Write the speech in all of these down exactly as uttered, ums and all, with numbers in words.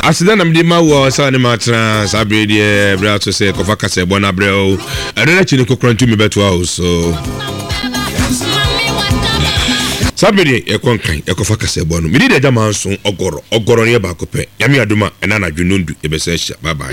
asida na mde ma wo sa ne matra sabre de bra to say kofa kase bona breo eno na chini kokrantu me beto house so sabre e konkan e kofa kase bona me de jama so ogoro ogoro ne ba kope yami aduma ena na dwunundu e be se bye bye.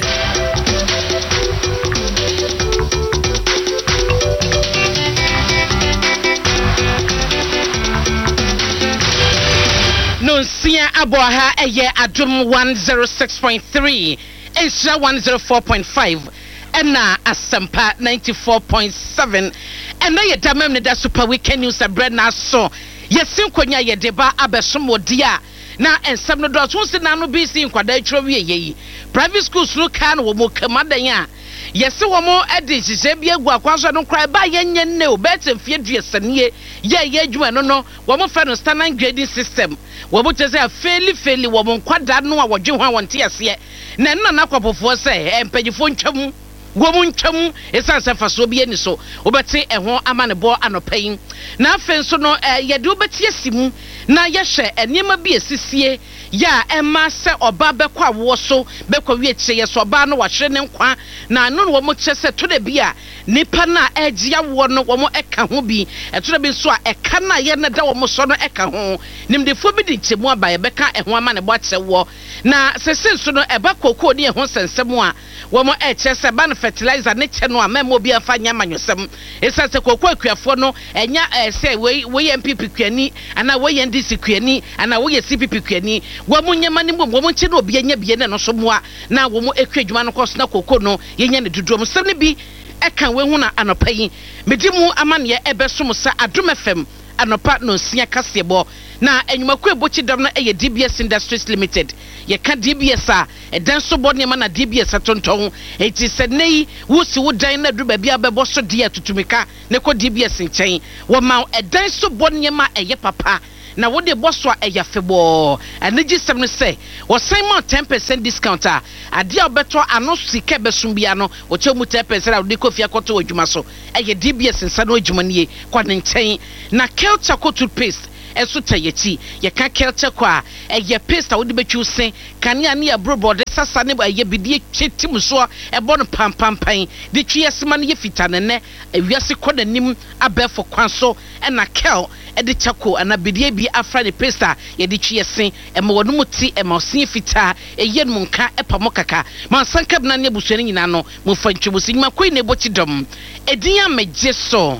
Sia Aboha eye Adum one oh six point three, Isra one oh four point five, Ena Asampa ninety-four point seven. Ena ye damem ne da super weekend news a bread na so. Yesin konya ye deba abesom wodia. Na ensem no dot won se na no bi si nkwada atwa wie ye. Private schools no kan wo mo kamadan ya. Yesi wo mo edi hihye bi egu akwanso no kra ba yenye ne o betem fie duasanie ye ye adwuma no no wo mo fa no standard grading system wo mo tese fairly fairly wo mo nkwada no a wodwe ho awonte ase na nna na kwapofo se empagifo ntwam wo mo ntwam esanse faso bi ani so obete eho ama ne bo anopayin na afenso no ye de obeti asimu na ye hwe enema bi esisie ya ema se oba bekwa wo so bekwa wie kye ye so oba no wahwe ne nkwa na no wo mo kye se to de bia nipa na egia wo no wo mo eka ho bi eto de bi so a eka na ye ne da wo mo so no eka ho nimdefo bi di kyemu aba ye beka eho ama ne bo akye wo na sese so no eba kokoo ne ho sensem a wo mo eche se ban fertilizer ne kye no a memo bi afa nya manyosem esa se kokoo akuafo no enya se we we M P P kuani ana we N D C kuani ana we C P P kuani wo mo nyama ne mbom wo mo kye no obi anya bie ne no so moa na wo mo ekwadwuma no koso na kokoo no yenya ne dudom sem ne bi eka we hu na anopayi medimu amane ebesom sa Adum F M anopa no sia kasebo na enyumakwa ebochi dam na eye D B S Industries Limited ye ka D B S a edan so bo ne ma na D B S atonton eti se nei wusi wo dan na du ba bia bebo so dia tutumika ne ko D B S nchen wo ma edan so bo ne ma eye papa na wo de boso a eye febo anigi sem no se wo san ma ten percent discount a ade a beto ano sika besum bia no wo che mu ten percent a wo de kofia koto adwuma so eye D B S nsa no adwuma nie kwa nchen na Kelcha ko toothpaste eso tayeti ye ka Kelcha kwa eye paste a wo de betwu sen kania ne abrobo de sasa ne eye bidie chetim so e bo no pampampan de twiesema ne ye fitane ne awiase kodanim abefo kwanso e na Kel e de chako ana bidie bi afra ne paste ye de twiesen e ma wono muti e ma osen fita e ye no nka e pamo kaka ma sanka bna ne busuani nyina no mo fa ntwebusi nyima koi ne bochi dom edin amegye so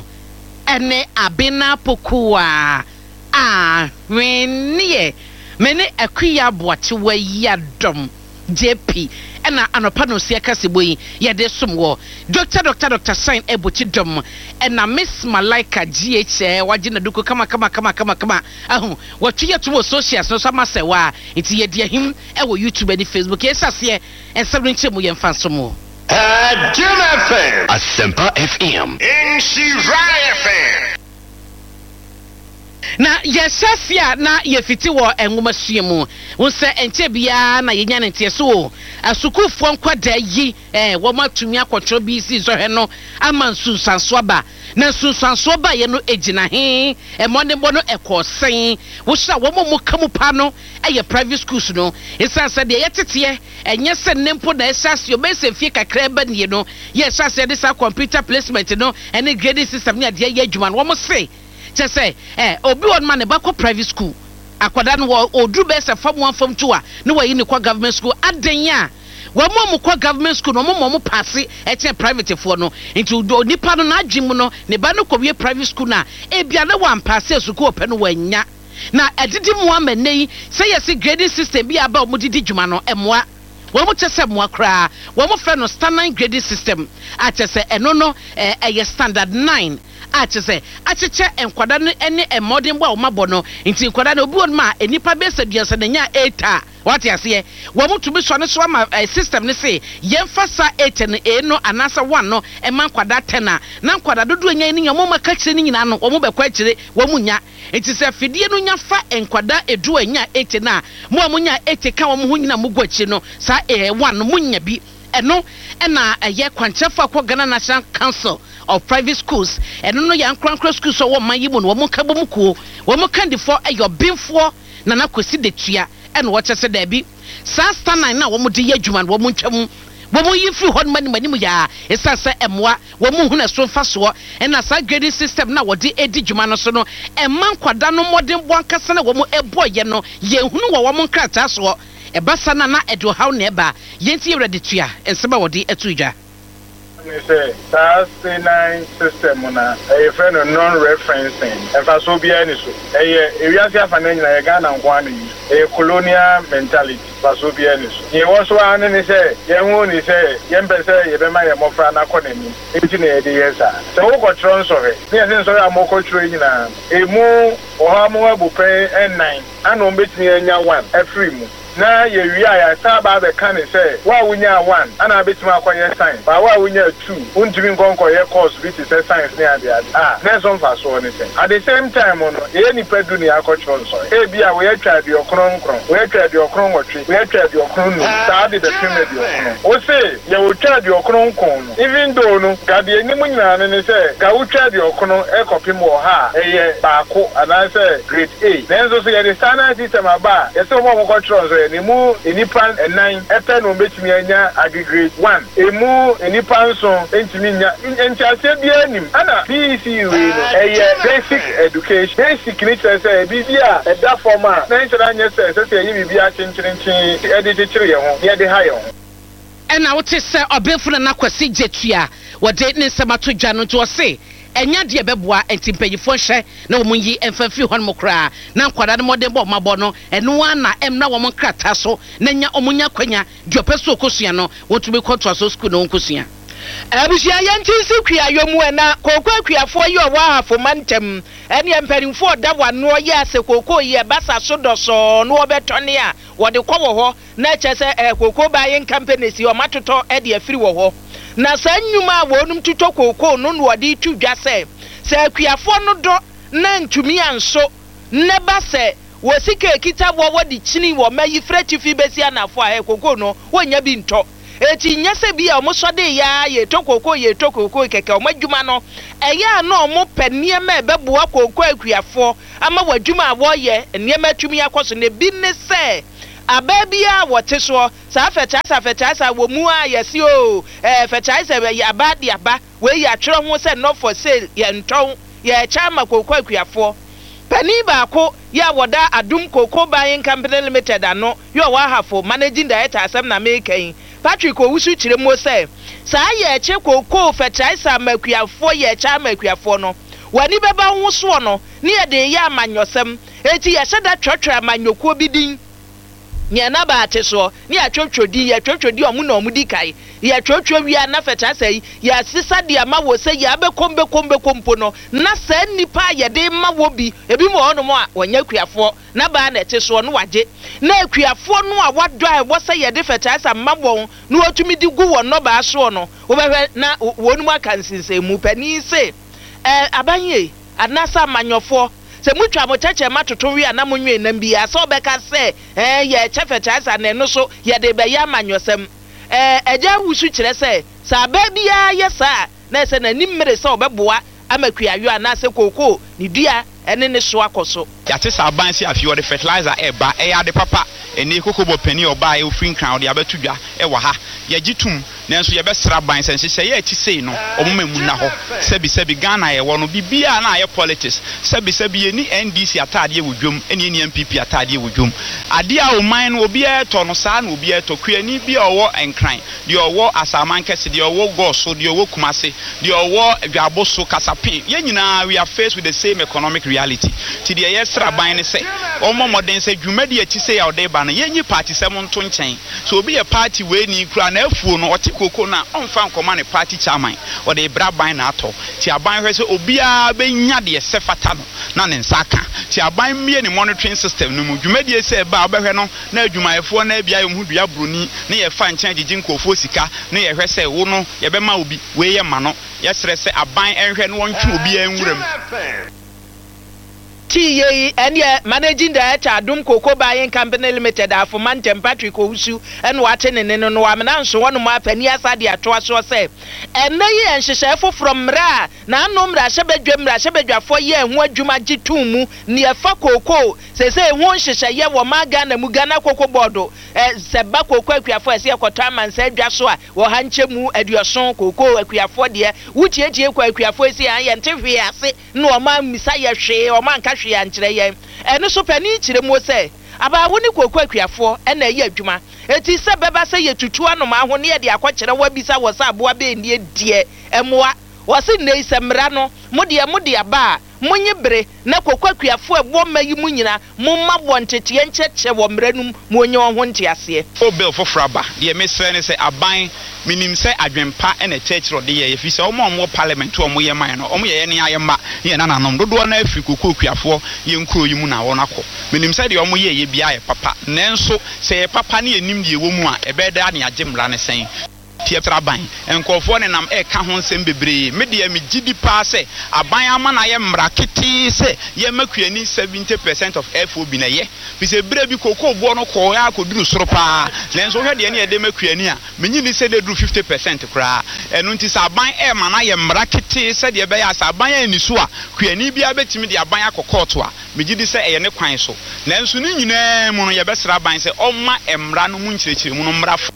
ene abena pokuwa ah wenye mene akuya boache wa yadom J P ena anopa no sia kaseboyi ye de somwo doctor doctor doctor sign ebochi dom ena Miss Malaika G H waje na duko kama kama kama kama kama ahu watwe to socials no sama sewa enti ye de him e wo YouTube and Facebook esase ensabrin chemu ye mfa somo Adum F M Asempa F M Inshira F M na yesafia na yefiti wo enwoma suemu wonse enche bia na yenya ntie so asukufo nkwada yi eh wo matumi akotro bi si zohwe no ama nsunsanso aba na nsunsanso aba ye no ejina he e monde bono ekosen wo hira wo mo kamu pa no eye private schools no esanse de yetete enye se nempo na esase o bese fie kakra ba ne no yesase de sa computer placement no ene grading system ne ade ye adwuma no wo mo se say eh obi won man ba ko private school akwada no odru be se fam one fam two a no wa yi ne kwa government school adan ya wa mo mo kwa government school no mo mo pass e che private fo no into nipa no na adwim no ne ba no ko wie private school na e bia na wan pass e school pe no wanya na edidi mo amanei say yes grading system bi aba mo didi dwuma no emoa wo mo chese mo akra wo mo fe no standard grading system a chese eno no eh standard nine achese acheche enkwada no ene emodern bo mabo no nti enkwada no obi on ma enipa be saduasa na nya eight a what ase wo mutubi so ne so ma system ne se yemfa sa eight no e no anasa one no e man kwada ten a na kwada dodo nya ni nyamo maka kire ni nyina no wo mo be kwa kire wo mu nya nti se fidie no nya fa enkwada edu anya eight na mo amunya eight ka wo mo hu nyina mo gwa kire no sa e one no munya bi eno ena eye kwanchefa akwa Ghana National Council of Private Schools eno no ya nkrankra schools so wo man yimu no wo ka bomukuo wo mo kandi for ayo binfo na na kwesi de tua ɛna wɔkyɛ sɛ daabi saa star nine na wɔn de yɛ adwuma no wɔn ntwam wɔn yi firi hɔ no mani mani mu yaa ɛsan sɛ ɛmoa wɔn hu na so mfa soɔ ɛna saa grading system na wɔde edi dwuma no so no ɛma nkwada no mmɔden bɔ ankasa na wɔn ɛbɔ yɛ no yɛn hunu wɔ wɔn nkrataa soɔ ɛba sa na na ɛdo haw na ɛba yɛn ti yɛ wɛrɛ de tua nsɛm a wɔde ɛto dwa. Say S A nine system na a friend of non-referencing and for so be any so a reaction for a Ghana one a colonial mentality for so be any so. You also want to say, young one is a young person, you be my mofrana economy, engineer the yes, so who got trans of it? Yes, so I'm more training a more or more will pay and nine, and on between one, a free move. Na ye wi aya saba be kan say wa wunya one ana betima akoye science ba wa wunya two untimi nkonko ye course bi say science ne ade ade ah na so mfa so ne say at the same time no ye ni pedu ni akotro so e bia we atwa de okron kron we atwa de okron wotwe we atwa de okron no sa de the pyramid de okron o say ye wo twa de okron kon no even though no ga de ni mu nyina ne say ga wo twa de okron e kopim wo ha e ye baako ana say grade A then so say ye the standard system aba ye say mo mo control so emu enipa nine epe no betimi anya aggregate one emu enipa nso entimi nya entiase bia anim ana B C we no eye basic education basic ni say bibia eda forma na ntira anya say say yi bibia chencherenchin edit chire ye ho ye de ha ye ho ɛna wote sɛ ɔbɛfuna na kwasi jetua wɔde ne nsɛmato dwa no to ɔse enya de beboa entimpanyifo hye na wɔn yi emfafi hɔ no kra na nkwada no modern bɔ mabɔ no ɛno ana em na wɔn krata so na nya omunya kwanya de opeso okosua no wotumi kɔtɔ so school no nkosua abusua yɛnti sikua yomu ɛna kokɔ akuafo yi ɔwɔ ahafo mantem ɛne empanimfo da wano yɛ ase kokɔ yi ɛbasa so dɔsɔ no wɔbɛtɔne a wɔde kɔ wɔ hɔ na kyɛ sɛ ɛ kokɔ bayin company si ɔmatotɔ ɛde afiri wɔ hɔ na saa nnwuma a wɔnum tutɔ kokɔ no no wɔde tu dwa sɛ sɛ akuafo no do na ntumi anso ne ba sɛ wɔ sika ekita wɔ wɔde kyini wɔ mayi frɛti fi besi anafo a ɛ kokɔ no wɔnya bi ntɔ eti nyese bi a omosode ya ye tokoko ye tokoko keke omadwuma no eya na omo panie ma ebeboa kokko akuafo ama wadwuma wo ye niema tumi akoso ne bi ne se ababia wote so sa fecha sa fecha sa wo mu a yesi o eh fecha sa be ya ba dia ba we ya twere ho se no for sale ye nton ye chama kokko akuafo pani ba ko ya woda adum kokko buying company limited ano yo wa hafo managing director asem na mekan Patrick Owusu chire mo say saa ye eche kokko fecha sa makuafo ye echa makuafo no wani beba ho so no ne ye de ya amanyosem eti ye hyeda twetwe amanyoko bi din nye na ba ate so ne ya twetwodi ye twetwodi omu na omu di kai ye twetwe wi na fecha sa yi ya sisa de ama wo se ya be kombe kombe kompo no na sa nipa ye de ma wo bi ebi mo ono mo a wanya kuafo na ba na ete so no waje na akuafo no a wadɔ a wo se ye de fecha sa ma won no otumi di gu won no ba so no wo be na wonum aka nsinse mu pani se eh abanye anasa manyofo se mutwa mo cheche matoto wi ana monwe nam bia so beka se eh ye chefecha sa ne no so ye de be ya manyosem eh eja wusu kire se sa ba bia ye sa na se na nimmere se obeboa amakuayo ana se kokko ni dua ene ne so akoso yate sa ban se afi ode fertilizer e ba e ya de papa eni kokobo pani oba e ofin crown de abetu dua e wa ha ye gitum nanso ye be sra ban se hye ye ati sei no omoma mu na ho sebi sebi Ghana ye wo no bibia na ye politics sebi sebi ye ni N D C atade wo dwom eni eni M P P atade wo dwom ade a o man no obi e to no sa na obi e to kuani bia owo enkran de owo asaman kese de owo goso de owo kumase de owo adwaboso kasape ye nyina we are faced with the same economic reality ti de ye sra ban ne se omo moden se dwumadi ati se ya ode ba na ye nyi party se mo nto nchen so obi ye party we ni kura na afuo no oti kokko na onfa nkoma ne party chairman o de bra ban na ato ti aban hwe se obia be nya de se fata no na ne nsaka ti aban mie ni monitoring system no mu dwumadi se ba obehwe no na adwumayefo na bia ye hu dua broni na ye fa nchen gigi nkofo sika na ye hwe se wo no ye be ma obi we ye ma no ye sere se aban enhwe no wontwe obi anwuram T A and yeah, managing director Adum Cocoa Buying Company Limited for Mantem Patrick Owusu and Waten and no Wamana so one of my pennies at the Atoa say. And nay and she from Ra, na numra Shabedjum Rashabedja for ye and what Jumaji Tumu near Fako say say one she say ye were Magan and Mugana Coco Bordo, Sebako Quakia for a Siacotam and said Jasua, or Hanchemu at your son Coco Equia for dear, which yet you Quakia for say I and Tivia say no man Messiah Shay or man Kashi and Chile, and no so penny to the mo say. About when you go Quakia for and a year Juma. It is a baba say to two anoma when near the Aquacha Webisa was a boy near dear and what was in Nay Samrano, Modia Modia Bar. Munyebre na kokwa fo eboma yi munyina mumma bonte tie ncheche wo mranum monye ho nte ase o bill for fraba de me sre ne se aban minim se adwempa ene church ro de ye fi se omo omo parliament omo ye man no omo ye ne ayema ye na nanom dodo na afri kokwa ye nkuro yi mu na wo nakọ minim se de omo ye ye bia ye papa nenso se ye papa ne enim de wo mu a ebeda ne agimra ne sen Theatre ban and Cofon and am a kahon sembebre, media me G D passe, a bayama I am rakiti say, ye make any seventy percent of F O B na ye. We say brevi cocoa bono koya could do stropa, then so had any democrania, many said they do fifty percent cra, and until I buy a man I am rakiti said ye bay as I buy any sua, queenie be a bet me the abaya cocotua, me did say a ne quine so. Then soon you know, mono your best rabbi say, oh my emrano munchich, monomraf.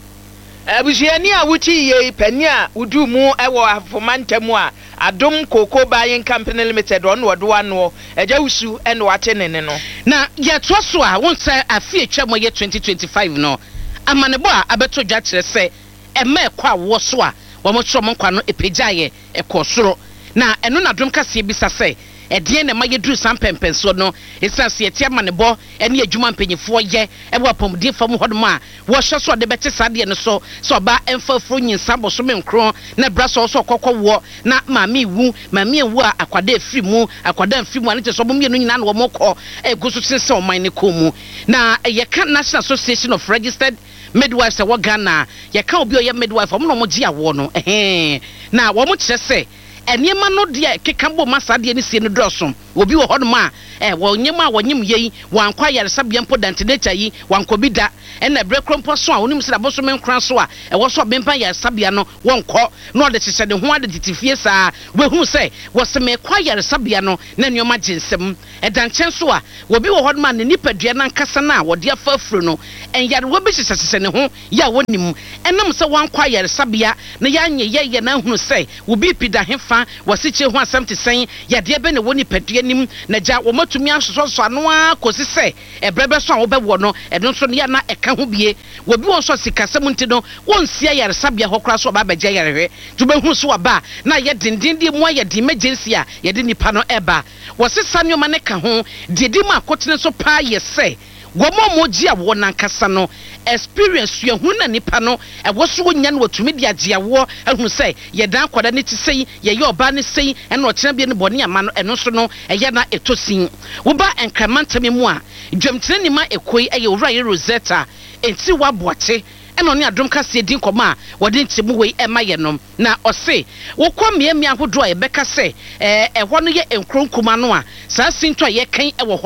Abusiani a wuti ye penya udu mu ewo afomantemu a Adum Cocoa Buying Company Limited on wado ano eja usu ene wate nene no na ye to so a won say afie twamo ye twenty twenty-five no amanebo a abeto dwa kire se ema ekwa wo so a wo mo tro mo nkwa no epejaye ekosoro na eno na Adum kase bisa se edie na mayedru sampempenso no esanse etia manebo ene adwuma mpanyifo ye ebo apomdie fam hodom a wo hwe so de bete sade ne so so ba emfa fro nyinsa boso menkro na braso so kokko wo na mami wu mami wu a akwada afri mu akwada afri mu ane so bo mienu nyina na wo mokọ eguso sense oman ne komu na ye kan National Association of Registered Midwives e wo Ghana ye kan obi oye midwife omo no mo gi awo no eh na wo mo kire se enyema no de kekambo masade ne sie no drosom obi wo hodom a eh wo nyema wo nyim yei wankwa yaresabia mpo dantenature yi wankobida ena brekrompo so a onim se da boso menkran so a e wo so bempa yaresabia no wonko no de hyehyɛ de ho ade titifie saa we hu se wo se me kwa yaresabia no na nyoma ginsem e danchen so a obi wo hodom a ne nipadua na nkasa na wo de afafuro no en yare wo bi hyehyɛ ne ho ya wonim enam se wankwa yaresabia na ya nye ye ye na hunu se wo bi pida hefa wasiche ho asem te sen ya de be ne woni padua nim na ja wo matumi asoso so ano a kosi se ebrebe so a wo be wo no eno so ne ya na eka ho bie wo bi won so sikasem nti no won sia yare sabia hokra so ba bagya yarehwe ju be hu so aba na ye dindindi mu aye di emergency a ye de nipa no eba wo sesa nyoma ne ka ho de di ma akotene so pa ye se gomo moji a wo nankasa no experience ye hu na nipa no e wo so nya no watumi dia dia wo ehun se ye dan kwada ne ti sei ye ye oba ne sei e no kyena bia ne bone ama no eno so no e ye na etosin wo ba enkramantam mu a dwamtene ni ma ekoi e ye owura ye Rosetta enti wa boache eno ne Adum kase din koma wode ntemu wei e ma ye nom na ose wo kwamie mi ahodo e beka se eh ehwo no ye enkronkuma no a saa sinto ye kan e wo ho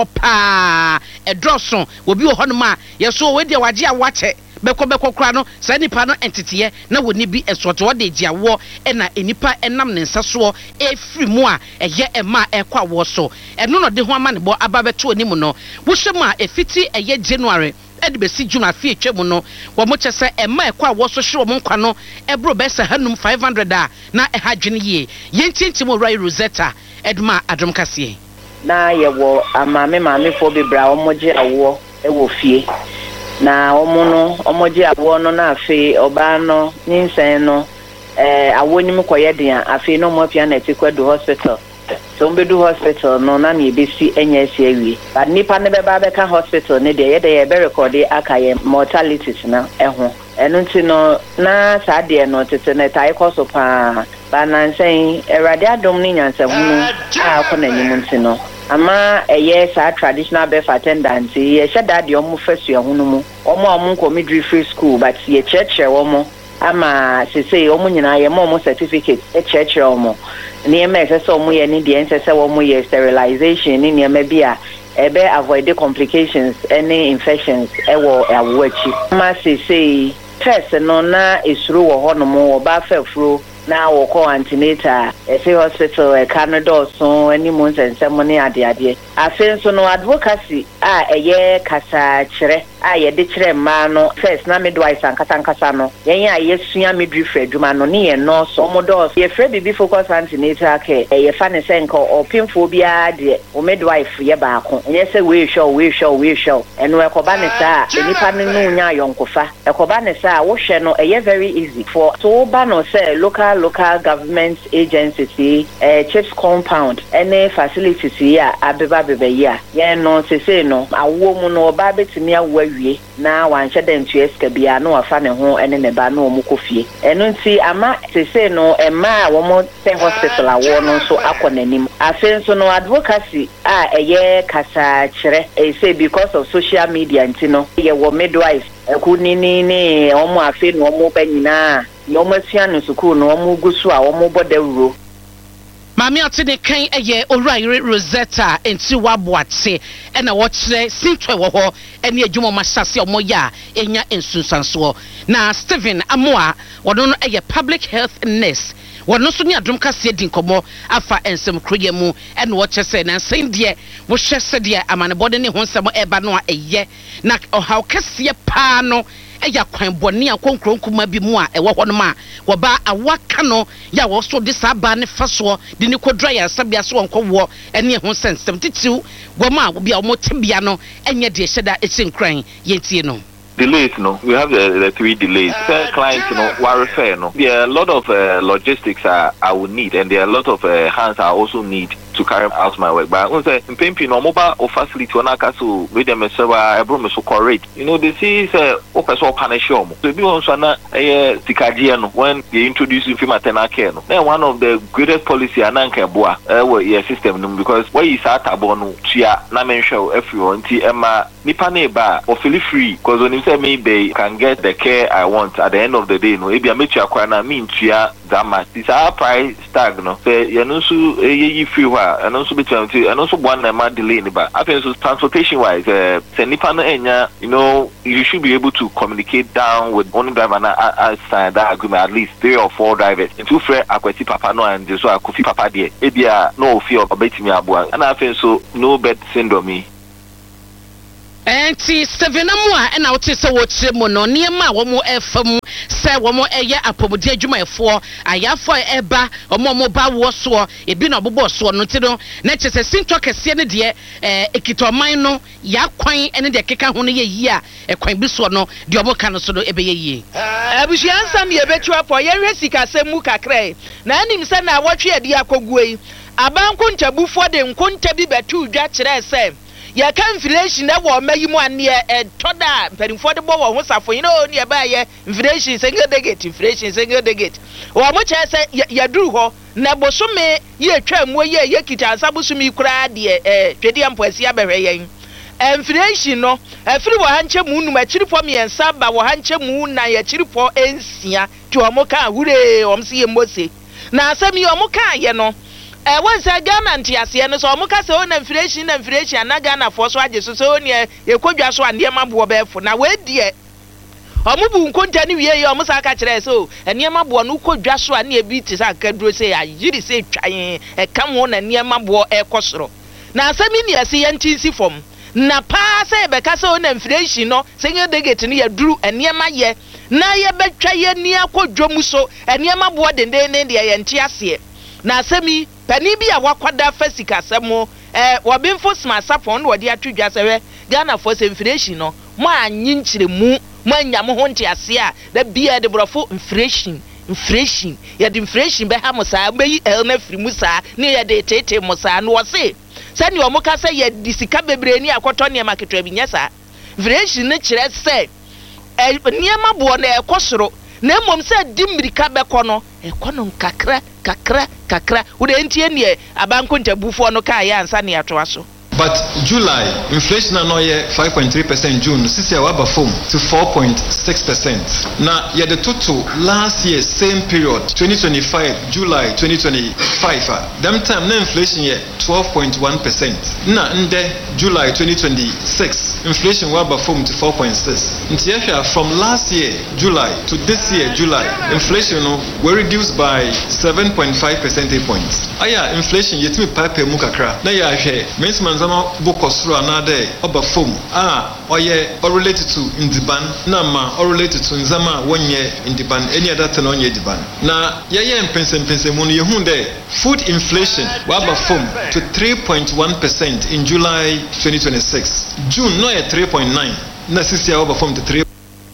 pa e droso obi wo ho no ma ye so we de waje a wache beko beko kra no saa nipa no entity na woni bi esoto wode giawo e na enipa enam ne nsaso e free mu a eye e ma e kwa wo so eno no de ho ama ne bo aba beto onimu no wo hwem a efiti eye January edi besi juma fi etwemu no wo mo chese ema ekwa wo so hwe wo nkwa no ebro besa hanum five hundred a na e hadwene ye yentintim owura Rosetta eduma Adum kase na ye wo amame mame fo bebra wo moje awo e wo fie na omo no omoje awo no na afi oba no nyinsen no eh awonim koye den afi no mo pia na tikwado hospital so mbedu hospital no na na ebesi enya esi awie but nipa ne beba beka hospital ne de ye de ye be record akaye mortalities na eho enu nti no na saa de no tete na tai koso pa ba na nsen erade adom ni nyansa hunu a ko na nyim nti no ama eye saa traditional birth attendant ye sheda de omo fasu hunu mu omo omo ko midwifery school but ye church omo ama sese omo nyina ye mo mo certificate e church omo niema ese so omo ye ni de ense se omo ye sterilization ni niema bia ebe avoid the complications any infections ewo awochi ma sese first no na esuru wo hono mo ba fafuro na wo ko antenatal e say hospital e Canada so any months and ceremony ade ade afen so no advocacy a eye kasa kire a ye de kire ma no first na midwife ankasa ankasa no yen a ye sua midwife adwuma no ne ye no so omodo ye frɛ bibi focus antenatal care e ye fa ne senko opimfo bia de o midwife ye ba ko enye se we show we show we show eno e koba ne sa enipa ne no nya yonkofa e koba ne sa wo hwɛ no e ye very easy for so ba no say local local government agencies eh chiefs compound any facilities here abeba beba here ye no se say no awo mu no ba betimi awawie na wanhye dem tu eska bia no afa ne ho ene ne ba no mu kofie eno nti ama se say no e ma wo mo say hospital awo no so akonanim afen so no advocacy a eye kasa kire e say because of social media ntino ye wo midwife ekuni ni ni omo afe no omo banyina yomo sia no sukuu no omo gusu a omo bodawuro Mami atene kan eye Owura Rosetta enti waboate e na wo kire sintwe wo ho ene adwuma ma hyase omo ya enya ensunsanso na Stephen Amoa wono no eye public health nurse wono so ni adom kase di nkomo afa ensem kroye mu ene wo kyese na nsen de wo hyese de amanebode ne ho nsem eba no a eye na ohaw kase pa no eya kwan boni akonkronkuma bi mu a ewo ho no ma wo ba awaka no ya wo so de saba ne faso de ne kodra ya sabia so wonko ene ho sensem titiu wo ma wo bia wo tibia no enye de hyeda echinkran yentie no. Delays, no. We have the, the three delays. The clients, you know, were refer, no. There are a lot of uh, logistics I, I would need, and there are a lot of uh, hands I also need to carry out my work. But I want to say, in Pempi, no mobile or facility, when I can with them, so I brought so correct. You know, this is a open source panel. So if you want to know, a Sikajian when they introduce you maternal care, no. Then one of the greatest policy I know can boa, uh, your system, because where you start abonu, chia, na mention everyone, ti Emma, Nipane ba, or feel free, because when you say maybe can get the care I want at the end of the day, no, maybe I make you acquire na mean chia that much. It's our price tag, no. Say you know, so you feel and also between and also one man delay but I think so transportation wise uh enya, you know, you should be able to communicate down with one driver and sign that agreement at least three or four drivers. And two friend akwati papa no and so akofi papa there. Ebia no fear of betimi abua. And I think so no bed syndrome. Enti Stephen Amoa e na wote se wo kire mo no niema wo mo efam se wo mo eye apomodi adwumayefo ayafo eba omo mo ba wo so ebi na bobo so no ti no na chese sinto kese ne de eh ekitoman no ya kwan ene de keka ho no ye yi a ekwan bi so no de obo ka no so no ebe ye yi abusuansa ne ebetu afo ye hwe sikasemu kakrai na anim se na wotwe ade akoguei abanko ntabufo de nkonta bi betu dwa kire se ya kan inflation na wo mayi mu ane e toda mpanimfo de bo wo ho safo you know ne ba ye inflation single digit inflation single digit wo mo che se ya duru ho na bosome ye twa mu ye ye kita asabosumi kura de eh twedi ampoasi abehwe yen inflation no afiri wo hanche mu numa chirifo miensa ba wo hanche mu na ya chirifo ensia ti wo mo ka hure wo mse ye mose na asami wo mo ka ye no eh once Ghana ntiase no so omuka se on inflation na inflation na Ghana for so age so so ne ekodwa so ande mabo befo na we die omubu nkonta ni wie ye omusa aka kire so ene mabo no kodwa so ane ebi ti sa kaduro se ya yiri se twan e kam ho na ene mabo e kosoro na asami ni ase ye ntinsi fom na pa se be ka se on inflation no se nye degate ni ya duru ene ma ye na ye betwa ye ni akodwo so ene mabo denden de ye ntiase na asami pani bi a wakwada fasika semo eh wobinfo sma sapon no wodi atudwa sewe Ghana for inflation no mo anyi nkyire mu mo anya mo ho ntiase a da bia de brofo inflation inflation ya de inflation be ha mo sa be el na firi mu sa ne ya de tete mo sa no wose sani o mo ka se ya disika bebre ni akoto ne maketwa bi nyesa inflation ne kire se eh niema bo na ekosoro na mom se dimirika be kono ekono kakra kakra kakra wo de ntie ne abanko ntabufo no ka ya ansa ne ato aso But July, inflation no ye five point three percent June, this year waba form to four point six percent. Now, yeah, the total last year, same period, twenty twenty-five, July twenty twenty-five, uh, them time, the inflation year twelve point one percent. Now, in the July twenty twenty-six, inflation waba form to four point six. From last year, July, to this year, July, inflation no, were reduced by seven point five percentage points. Aya, inflation yet me pipe mukakra. Na ya he, means manzama bokosro another oba foam. Ah, oye, or related to Indiban, Nama, or related to Nzama one year Indiban, any other ten on year Diban. Na ya ya and pensen pensen muni hunde. Food inflation waba foam to three point one percent in July twenty twenty-six. June no at three point nine. Na sisi ya waba foam to three.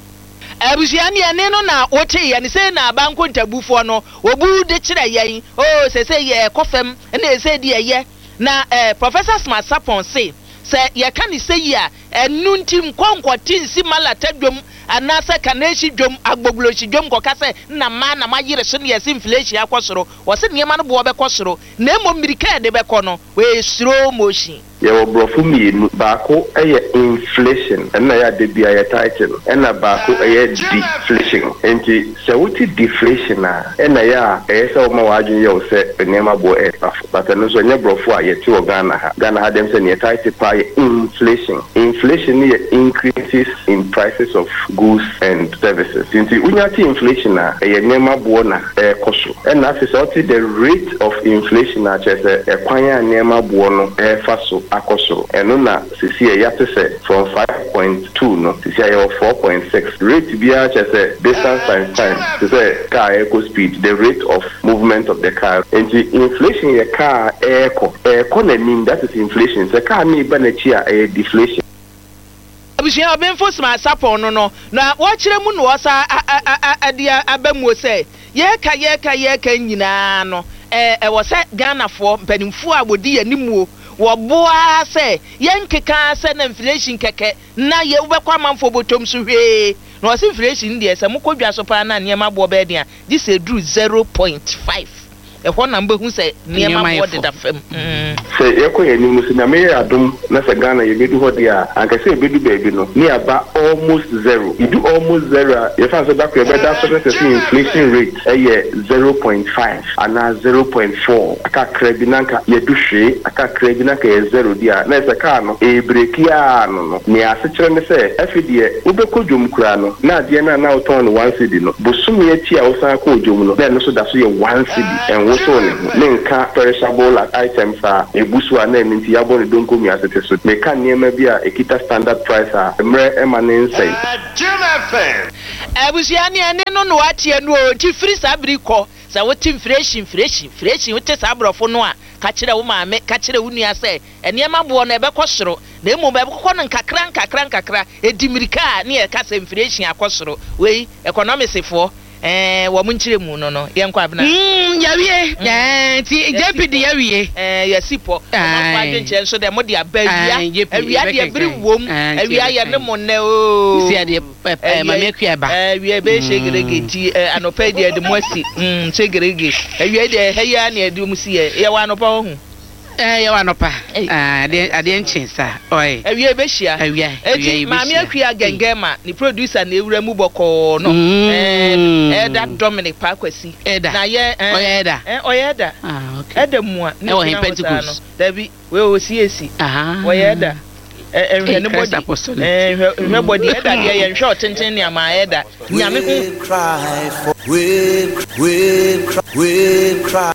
Abusiani aneno na wote ya ni se na banko ntabufo no obu de kire yen oh se se ye kofem na se de ye na eh Professor Smart Sapon say se ye kan ni se ya enu ntim kwankwati nsi malata dwom anasa kaneshi dwom agbogloshi dwom koka se na ma na mayire so ne inflation akosoro wo se ne ma no bo be kosoro na emo mirika de be kono we slow motion ye wo brofu mi baako eye inflation na ya de bia ya title na baako eye deflation enti se wuti deflation na na ya eye se o ma wadun ye o se nema bo e afo but no so nye brofu a ye ti o Ghana ha Ghana ha dem se ne title pa inflation inflation is increases in prices of goods and services. Since unyati inflation na eye nema bo na e koso and as is the rate of inflation na chese e kwanya nema bo no e faso akosoro eno na sisi e yate se from five point two no sisi e four point six rate bia chese distance times time sisi car eco speed the rate of movement of the car and the inflation ye car eco eco na mean that is inflation the car ni ba na chi a deflation. Abusia obenfo Smart Sapon no no na wo kire mu no osa adia abamu se ye ka ye ka ye ka nyina no eh e wo se Ghana fo mpanimfo a wodi animuo wo boa se ye nkeka se na inflation keke na ye wobekwa manfo botom so hwe na o se inflation de se mukodwa so pa na niema bo be dia this e do zero point five e ho na mbe hu se niema bo de da fam se ye ko ye ni musi na me adum na se Ghana ye bedu ho dia anka se bedu baby no ni aba almost zero you do almost zero ye fa so back ye be da so se inflation rate e ye zero point five ana zero point four aka krebi nanka ye du hwe aka krebi nanka ye zero dia na se ka no e breakia no no ni ase kire me se afidie ubekodwom kura no na ade na na uton one cedi no bosum ye ti a usan ko odwom no na so da so ye one cedi en so ne nka perishable items are ebusu ana nti yabo ne donko mi asete so me kan niema bia ekita standard price a emre emanen say abusiani ane no no atie no ti free sabri ko sa woti inflation inflation inflation wote sabrofo no a ka kire wo maame ka kire wo nua se eniema bo no ebe kosoro na emu be kokko no nkakra nkakra nkakra edimirika ne e ka se inflation akosoro we economics fo eh wo munchire mu no no ye nkwa abna mm yawie eh ti J P D yawie eh yasipo ma kwa dwenche so de mo de abawia awia de biri wom awia ye ne mo ne o si ade ma me kua ba eh awia be shegerege ti anopa de de mo asi mm shegerege awia de heya ne ade mu si ye wa anopa ho eh ye wa anopa ah ade ade nchensa oi awia be hia awia awia ma me akua gengema ni producer na ewura mu boko no eh Eda Dominic Pakwesi Eda na ye Oyeda eh Oyeda ah okay Eda mua e wo Pentecost Dabi we o C A C ah Oyeda eh eh ne body eh hwe body Eda de ye nhwe otenten ne ama Eda nyame hu cry for we we we cry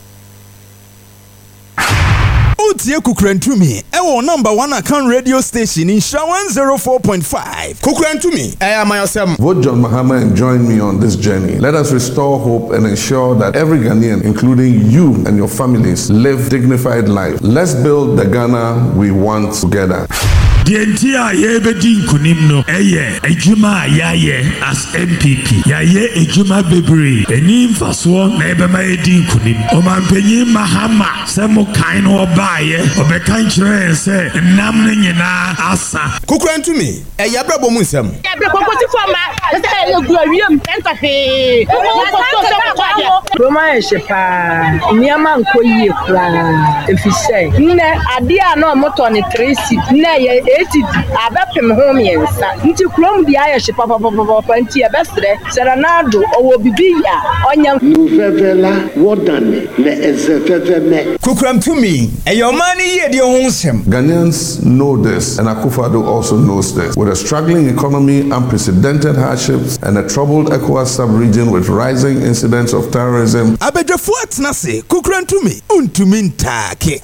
Utie Kukrentumi ewo number one account radio station in Sha one oh four point five. Kukrentumi I am myself. Vote John Mahama and join me on this journey. Let us restore hope and ensure that every Ghanaian, including you and your families, live dignified life. Let's build the Ghana we want together. The entire Yebedin Kunimno, Eye, Ejuma Yaye as M P P. Yaye Ejuma Bebri, Enim Faswa, Nebema Edin Kunim, Oman Mahama, Samo Kaino Baye, Obekanchre, and say, Namnina Asa. Kukran to me, a Yabra Bomusam. Yabra Forma, ya gu awiem enta he Roma shepa niama nkoyie kra efise nne ade a na omoto ne three seat na ye eighty abapem ho miensa nti krom dia ya shepa papa papa nti e besre serenado owo bibi ya onya nuvevela wodane ne ezefeveme Kukram to me e your money ye de ho nsem. Ghanaians know this, and Akufo-Addo also knows this. With a struggling economy, unprecedented hardships, and a troubled ECOWAS sub-region with rising incidents of terrorism, Abedjefo atnase Kukram to me untumi ntake.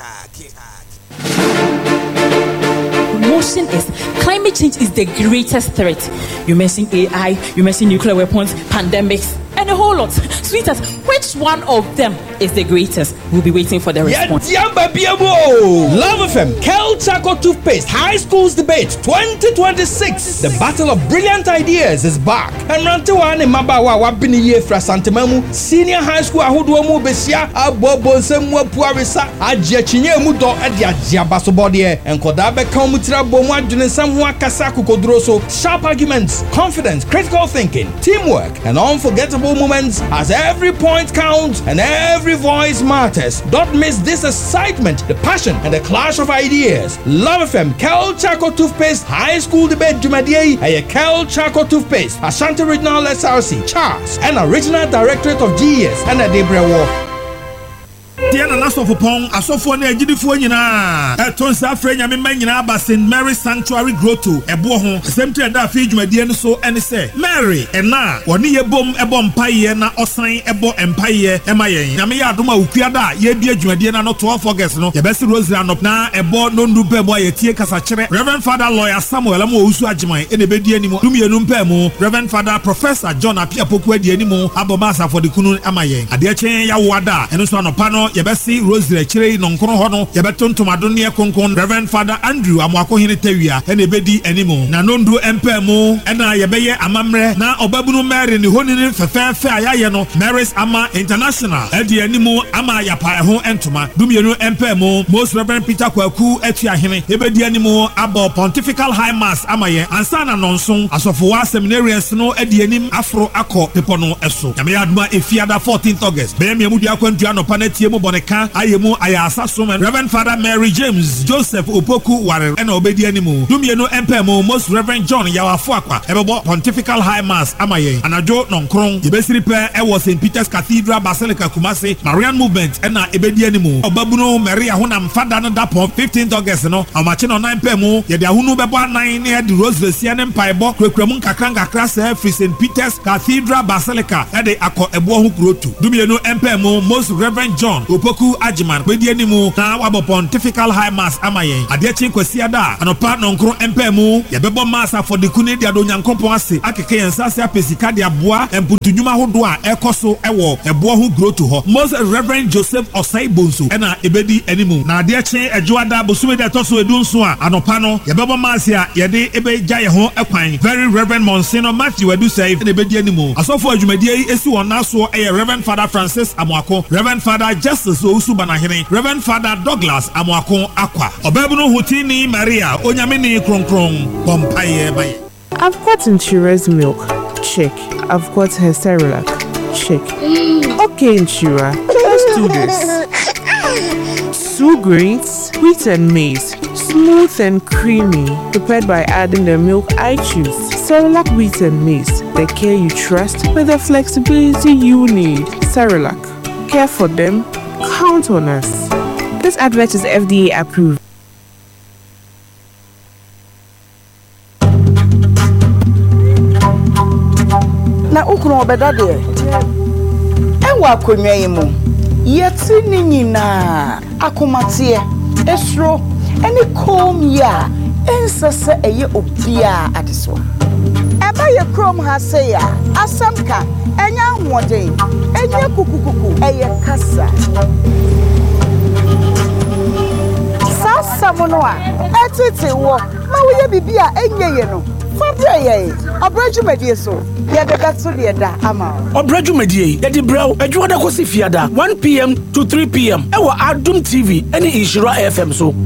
Motion is climate change is the greatest threat. You mention A I, you mention nuclear weapons, pandemics, and a whole lot. Sweetheart, which one of them is the greatest? We'll be waiting for the response. Yeah, Love F M, Kel Chaco Toothpaste, High Schools Debate twenty twenty-six. The Battle of Brilliant Ideas is back. And Rantewan and Mabawa Wabini Ye Fra Santemamu, Senior High School Ahuduamu Besia, Abobo Semwa Puarisa, Ajia Chinye Mudo, Adia Jiabasobodie, and Kodabe Kamutira Bomwa Junesamwa Kasaku Kodroso, sharp arguments, confidence, critical thinking, teamwork, and unforgettable moments as every point counts and every voice matters. Don't miss this excitement, the passion, and the clash of ideas. Love F M, Kel Chaco Toothpaste, High School Debate Jumadiye, and Kel Chaco Toothpaste, Ashanti Regional S R C, Charles, and Original Directorate of G E S, and a Debre War. Tiana naso popon asofo na agidifo nyina eton sa frenya me nyina ba Saint Mary Sanctuary Grotto ebo ho semtre da afi dwumadie no so ene se Mary ena woni yebom ebo mpaye na osan ebo empaye emayen na me ya adoma ukua da ye bia dwumadie na no twelve August no ye besi Rosary anop na ebo no ndu pe bo ye tie kasa kire Reverend Father Lawyer Samuel Amu Osu Ajiman ene bedi animo dumienu mpe mu Reverend Father Professor John Apia Poku adi animo abomasa for the kunu emayen ade chen ya wada eno so anopa no yebesi Rosary chire no nkoro ho no yebetontom adonne konkon Reverend Father Andrew Amwako hene tawia ene bedi animo na nondu empem mu ena yebeye amamre na obabunu Mary ni honini fefefe ayaye no Mary's Ama International edi animo ama yapa ho entoma dumienu empem mu Most Reverend Peter Kwaku etua hene ebedi animo abo Pontifical High Mass amaye ansana nonson asofowa seminarians no edi anim afro akọ pepo no eso yame aduma efiada fourteenth August be me amudi akwantu anopa na tie mu boneka ayemu ayasa so Reverend Father Mary James Joseph Opoku ware ena obedi animo dumienu empem mu Most Reverend John Yawafo akwa ebebo Pontifical High Mass amaye anajo nonkron yebesiri pe ewo Saint Peter's Cathedral Basilica Kumasi Marian Movement ena ebedi animo obabuno Maria honam fada no dapo fifteenth August no amache no nine pm mu ye de ahunu bebo nine ne de Rosary siane mpaibo kwekwamu nkakra nkakra se free Saint Peter's Cathedral Basilica e de akọ ebo ho kurotu dumienu empem mu Most Reverend John Opoku Ajiman kwedi animo na wabo Pontifical High Mass amaye ade chi kwasiada anopa nonkro empem mu ye bebo mass for the kuni de adonyankopon ase akeke yensase apesika de aboa emputunwuma hodo a ekoso ewo ebo ho kurotu ho Most Reverend Joseph Osai Bonso ena ebedi animo na ade chi ejuada bosume de toso edunso a anopa no ye bebo mass ya ye de ebeja ye ho ekwan Very Reverend Monsignor Matthew Edusei ena ebedi animo asofo adwumadie yi esi won naso eye Reverend Father Francis Amwako Reverend Father Justice Ousu Banahene Reverend Father Douglas Amwako Akwa Obabunu Hutini Maria Onyamini Kronkron Pompaye Baye. I've got Inshira's milk. Check. I've got her Cerelac. Check. Okay, Inshira, let's do this. Two grains, wheat and maize, smooth and creamy, prepared by adding the milk I choose. Cerelac wheat and maize, the care you trust with the flexibility you need. Cerelac, care for them, count on us. This advert is F D A approved. Na ukunu obeda de enwa akonwa yimu yeti ni nyina akomatie esro eni kom ya ensese eye obia adeso eba ye krom ha se ya asamka enya hoden enya kukukuku eye kasa sasa mono a etete wo ma wo ye bibia enye ye no fabre ye obrajumedie so ye de gatso de da ama obrajumedie ye di brew adwuada kosi fiada one p m to three p m e wo Adum T V ene Inshira F M so.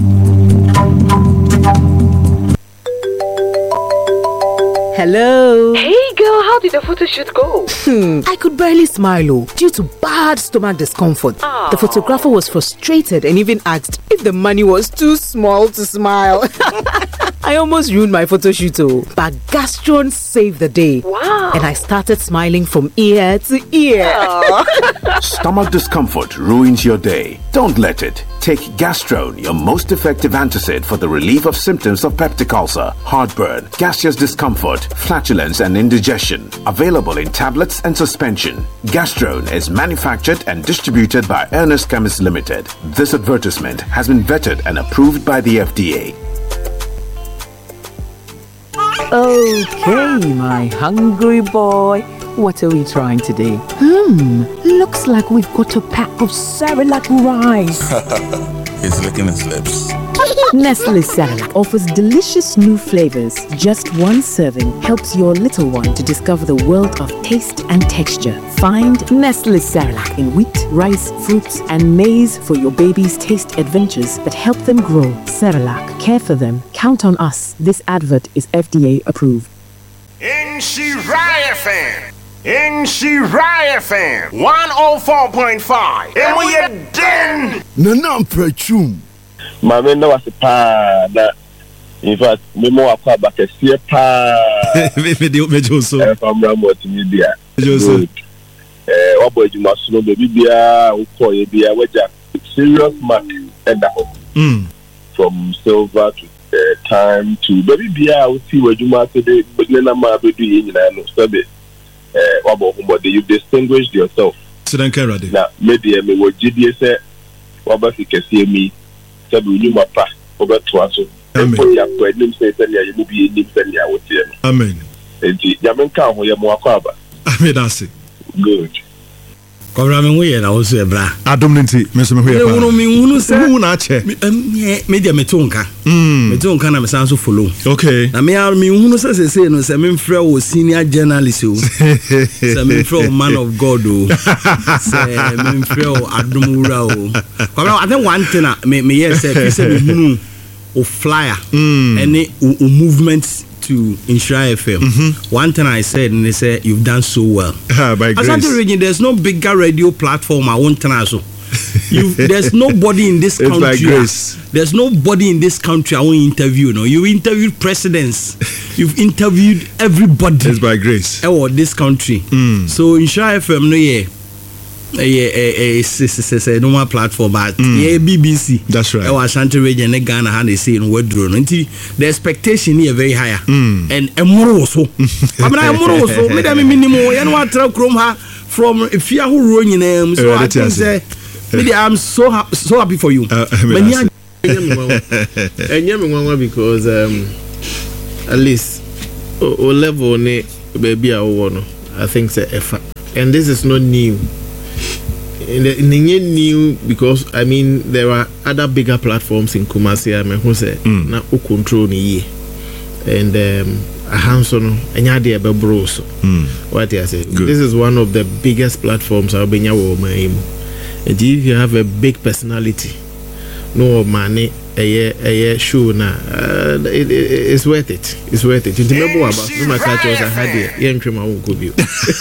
Hello. Hey girl, how did the photo shoot go? Hmm, I could barely smile oh, due to bad stomach discomfort. Aww. The photographer was frustrated and even asked if the money was too small to smile. I almost ruined my photo shoot oh, but Gastron saved the day. Wow. And I started smiling from ear to ear. Stomach discomfort ruins your day. Don't let it. Take Gastrone, your most effective antacid for the relief of symptoms of peptic ulcer, heartburn, gaseous discomfort, flatulence, and indigestion. Available in tablets and suspension. Gastrone is manufactured and distributed by Ernest Chemists Limited. This advertisement has been vetted and approved by the F D A. Okay, my hungry boy. What are we trying today? Hmm, looks like we've got a pack of Cerelac rice. He's licking his lips. Nestle Cerelac offers delicious new flavors. Just one serving helps your little one to discover the world of taste and texture. Find Nestle Cerelac in wheat, rice, fruits, and maize for your baby's taste adventures that help them grow. Cerelac, care for them. Count on us. This advert is F D A approved. In Shirai F M. In Shirai F M. one oh four point five. And we are den. Nanam Prechum. Mame no was pa na in fact me mo akwa ba kese pa me me me joso e fam ramo ti media joso eh obo ejuma so no be bia ukọ ye bia waja serious mark and mm from silver to uh, time to baby bia we see wajuma so de na ma be do ye nyina no so be eh obo humbo you distinguished yourself so dan kerade na media me wo gidie se oba fi kese mi sabu mapa obeto aso ya ko enim se se ya yimu bi enim se ya wotie no amen enti ya menka ho ye mo akwa amen that's good Kobra me huye na wo so ebra adom nti me so me huye pa me hunu me hunu se me hunu ache me me dia metonka mm metonka na me san so follow okay na me me hunu se se se no se me mfrɛ wo senior journalist o se me mfrɛ man of God o se me mfrɛ wo adom wura o Kobra I think one thing me me yes say se me hunu o flyer mm any o movements to Insura F M. Mm-hmm. One thing I said, and they said, you've done so well. Ah, by grace. Asante region, there's no bigger radio platform I won't turn so. There's nobody in this country. It's by grace. There's nobody in this country I won't interview. No, you interviewed presidents. You've interviewed everybody. It's by grace. Oh, this country. Mm. So Insura F M, no, yeah. Yeah, it's a normal platform, but yeah, B B C. That's right. Our Ashanti region, and Ghana, how they say in word drone. The expectation here very higher. Mm. And a more also. I mean, I'm more also. Maybe I'm minimum. You know what? Chrome her from if you are who running them. So I can say, maybe I'm so happy, so happy for you. And you because um, at least o level ne baby I want. I think it's a effort, and this is not new. In the, in the new because I mean there are other bigger platforms in Kumasi. I mean who say na o control ni and um, a hands-on enya de be bros. What I say? This is one of the biggest platforms I've been here. And if you have a big personality, no money, a a show na uh, it, it, it's worth it. It's worth it. You remember about no my catch was a had here. You ain't my own go view.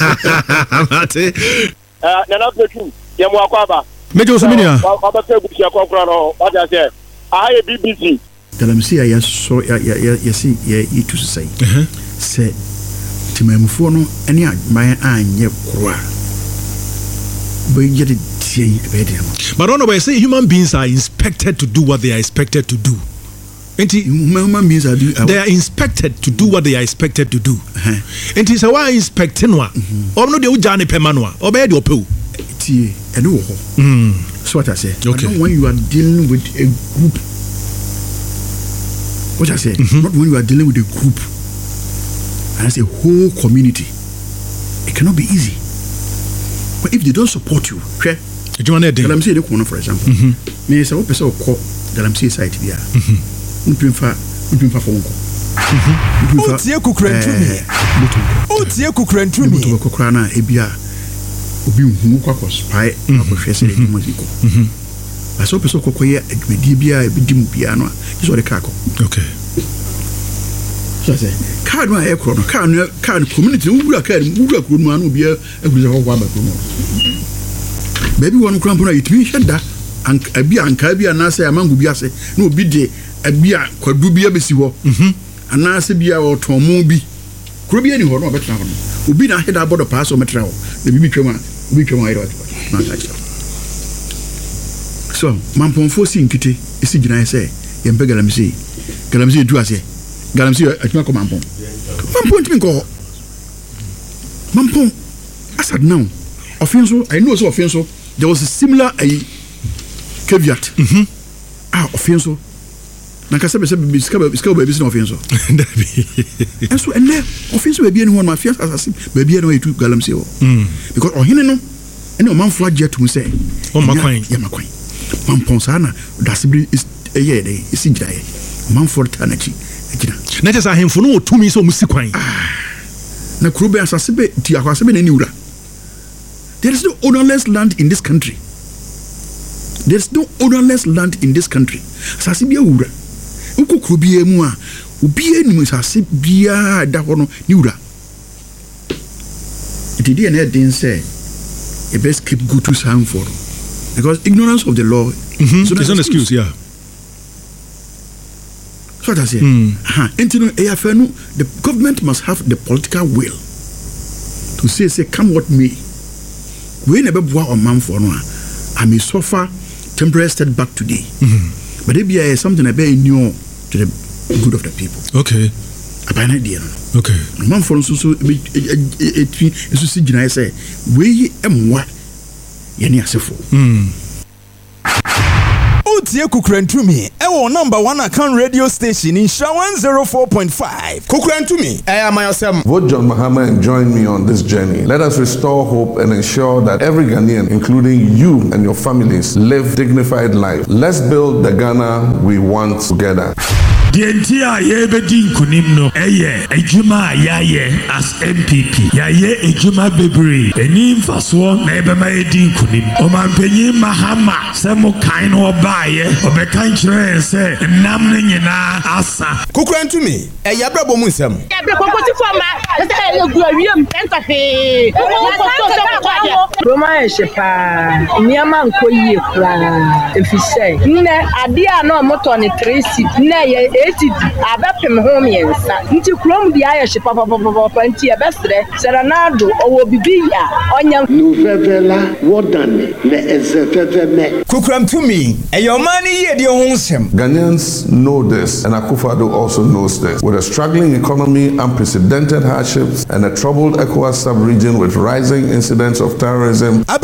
Uh, na na petu ye mo akwaba mejo so minia aba pe busia kokora no what I say I B B C Galamsey ya so ya ya ya si ya itu sai eh se timamfo no ene agban anye kora be yede tie be de no but no, but say human beings are inspected to do what they are expected to do. Human beings are do, uh, they are inspected to do what they are expected to do. Uh-huh. And it's a why inspecting one. Or no, they will journey per manual or bed or pill. Tea and oh, so what I say. Okay, when you are dealing with a group, what I say, mm-hmm. Not when you are dealing with a group, and as a whole community, it cannot be easy. But if they don't support you, okay, Galamsey, the corner, for example, me say, what person call Galamsey site here. Unpimfa unpimfa fonko mhm otie kukrantumi otie kukrantumi mutu kokra na ebia obi hu kwa kwa spy na kwa hwese de muziko mhm aso peso kokoye adwedi bia ebidim bia no iso de kako okay So I say, car no air chrono, car no car community, who are car, who are good man will be a good one. Baby one cramp on it, me shed that, and a beer and cabby and I say a man will be a say, no be day, a beer could do be a busy walk, and I say beer or Tomobi. Could be anyone, no better. Will be a head about the pass or metro, the baby chuma, we come out. So, Mampon forcing kitty, is it I say, and Begalamsi, Galamsi to us. Galamsi at my command. Mampon to go. Mampon, I said no. Offenso, I know so offenso. There was a similar a caveat. Mm-hmm. Ah, offenso. Nakasa said, discover baby no offenso. And so, and there, offenso baby anyone my fears assassin, baby anyway to Galamsi. Because oh, he no, and no man flag jet to say, oh, my queen, yeah, my queen. Mampon sana, that's is a year day, is in Jay. Manford Tanachi. Let us have him for no two minutes or Musikwain. Na Krube as a sebe, Tiakwasebe Nura. There is no ownerless land in this country. There is no ownerless land in this country. Sasibia Ura. Uko Krubie Mua, Ubie Nimusasibia Dahono Nura. It didn't then say, a best keep good to sound for. Because ignorance of the law mm-hmm. is an excuse, yeah. So what I say, mm. uh-huh. The government must have the political will to say, say, come what may. We never bow a man for no. I may suffer temporary setback today, mm-hmm. but it be uh, something I bear new to the good of the people. Okay. I buy an idea. Okay. Man for so so it is see. I say, we am what Yenny Asefo. Hmm. Utie Kukrentumi, ewo number one account radio station in Sha one oh four point five. Kukrentumi, I am myself. Vote John Mahama and join me on this journey. Let us restore hope and ensure that every Ghanaian, including you and your families, live dignified life. Let's build the Ghana we want together. The entire Yebedin Kunimno, Eye, Ejuma Yaye as M P P, Yaye Ejuma Bebri, Enim Faswa, Nebema Edin Kunim, Oman Penny Mahama, Samo Kaino Baye, Obekantre, say, Namnina Asa. Kukran to me, a Yabra Bomusam. Roma Shepa, Niaman Koyi, if you say, Ne, Adia no Motoni Tracy, Ne. Abapem home yensa nti krom di aye papa papa panti e besre serenado owo bibia onya Nouvela wodane le ezefeveme Kukram to me e your money ye de ho nsem. Ghanaians know this and Akufo-Addo also knows this. With a struggling economy, unprecedented hardships and a troubled ECOWAS sub-region with rising incidents of terrorism,